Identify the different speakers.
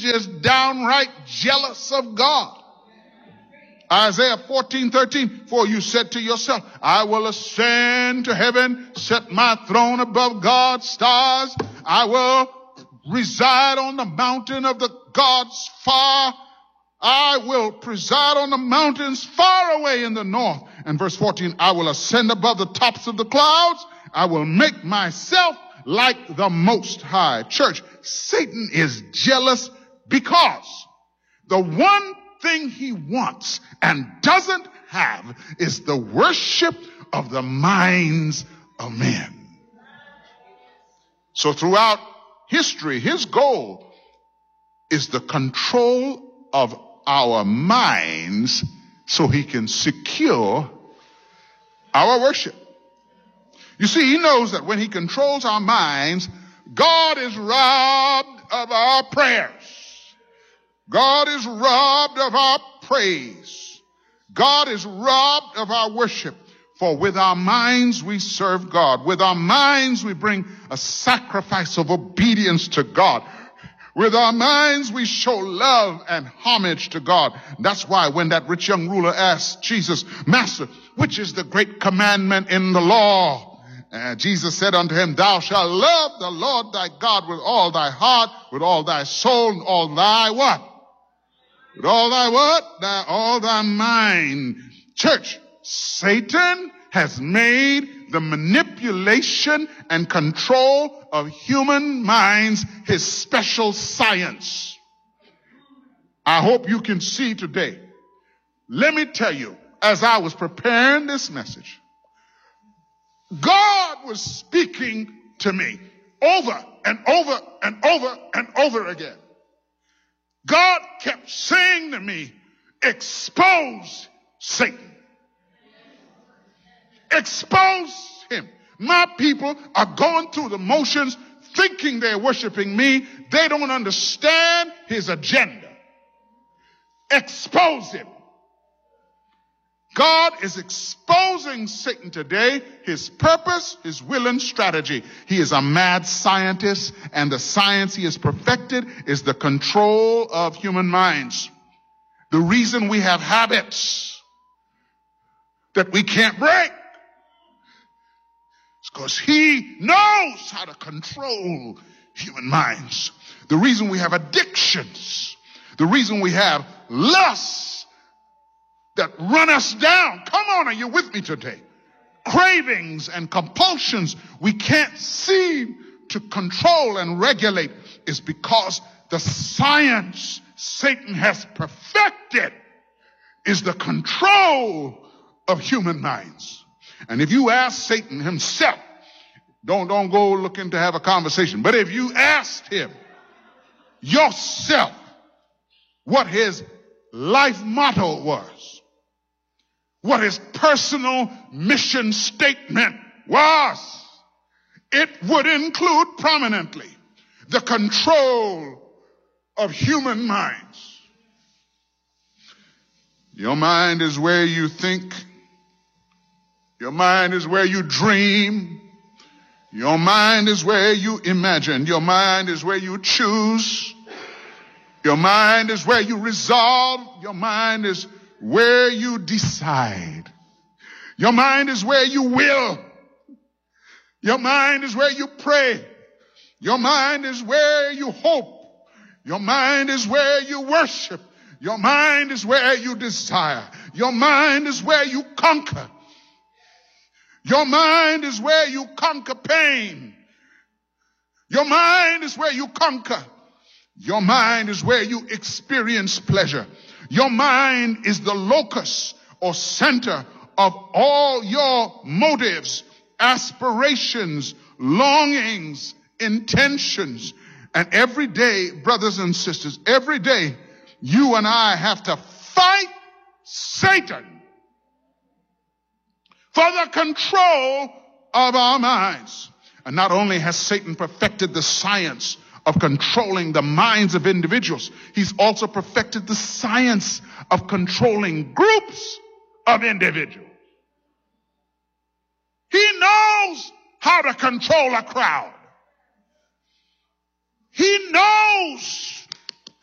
Speaker 1: just downright jealous of God. Isaiah 14:13, for you said to yourself, I will ascend to heaven, set my throne above God's stars. I will reside on the mountain of the gods far. I will preside on the mountains far away in the north. And verse 14, I will ascend above the tops of the clouds. I will make myself like the Most High. Church, Satan is jealous because the one thing he wants and doesn't have is the worship of the minds of men. So throughout history, his goal is the control of our minds so he can secure our worship. You see, he knows that when he controls our minds, God is robbed of our prayers. God is robbed of our praise. God is robbed of our worship. For with our minds we serve God. With our minds we bring a sacrifice of obedience to God. With our minds we show love and homage to God. That's why when that rich young ruler asked Jesus, Master, which is the great commandment in the law? Jesus said unto him, Thou shalt love the Lord thy God with all thy heart, with all thy soul, and all thy what? With all thy what? All thy mind. Church, Satan has made the manipulation and control of human minds his special science. I hope you can see today. Let me tell you, as I was preparing this message, God was speaking to me over and over and over and over again. God kept saying to me, expose Satan. Expose him. My people are going through the motions thinking they're worshiping me. They don't understand his agenda. Expose him. God is exposing Satan today, his purpose, his will, and strategy. He is a mad scientist, and the science he has perfected is the control of human minds. The reason we have habits that we can't break is because he knows how to control human minds. The reason we have addictions, the reason we have lusts that run us down. Come on, are you with me today? Cravings and compulsions we can't seem to control and regulate is because the science Satan has perfected is the control of human minds. And if you ask Satan himself, don't go looking to have a conversation, but if you asked him yourself what his life motto was, what his personal mission statement was, it would include prominently the control of human minds. Your mind is where you think. Your mind is where you dream. Your mind is where you imagine. Your mind is where you choose. Your mind is where you resolve. Your mind is where you decide. Your mind is where you will. Your mind is where you pray. Your mind is where you hope. Your mind is where you worship. Your mind is where you desire. Your mind is where you conquer. Your mind is where you conquer pain. Your mind is where you conquer. Your mind is where you experience pleasure. Your mind is the locus or center of all your motives, aspirations, longings, intentions. And every day, brothers and sisters, every day, you and I have to fight Satan for the control of our minds. And not only has Satan perfected the science of controlling the minds of individuals, he's also perfected the science of controlling groups of individuals. He knows how to control a crowd. He knows